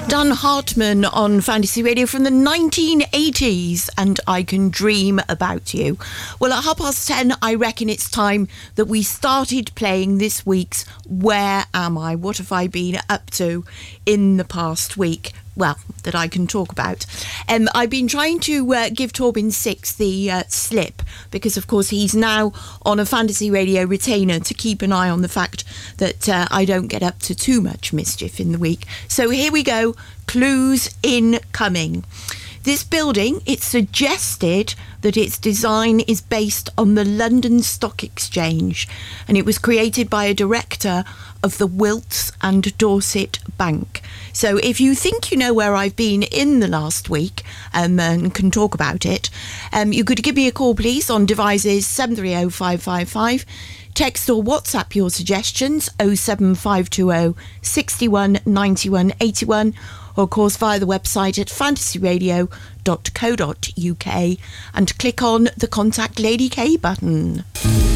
Dan Hartman on Fantasy Radio from the 1980s, and I Can Dream About You. Well, at 10:30, I reckon it's time that we started playing this week's Where Am I? What have I been up to in the past week? Well, that I can talk about. I've been trying to give Torben Six the slip because, of course, he's now on a Fantasy Radio retainer to keep an eye on the fact that I don't get up to too much mischief in the week. So here we go. Clues incoming. This building, it's suggested that its design is based on the London Stock Exchange, and it was created by a director of the Wilts and Dorset Bank. So if you think you know where I've been in the last week and can talk about it, you could give me a call, please, on devices 730 555. Text or WhatsApp your suggestions 07520 61 91 81, or of course via the website at fantasyradio.co.uk and click on the Contact Lady K button.